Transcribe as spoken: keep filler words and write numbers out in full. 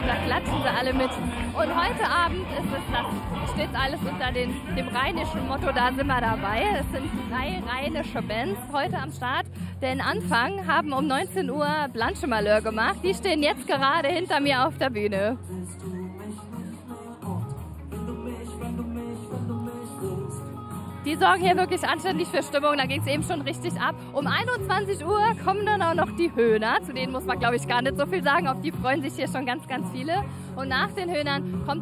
da klatschen sie alle mit. Und heute Abend ist es das, steht alles unter den, dem rheinischen Motto, da sind wir dabei. Es sind drei rheinische Bands heute am Start. Den Anfang haben um neunzehn Uhr Blanche Malheur gemacht. Die stehen jetzt gerade hinter mir auf der Bühne. Die sorgen hier wirklich anständig für Stimmung, da ging es eben schon richtig ab. Um einundzwanzig Uhr kommen dann auch noch die Höhner, zu denen muss man, glaube ich, gar nicht so viel sagen, auf die freuen sich hier schon ganz, ganz viele. Und nach den Höhnern kommt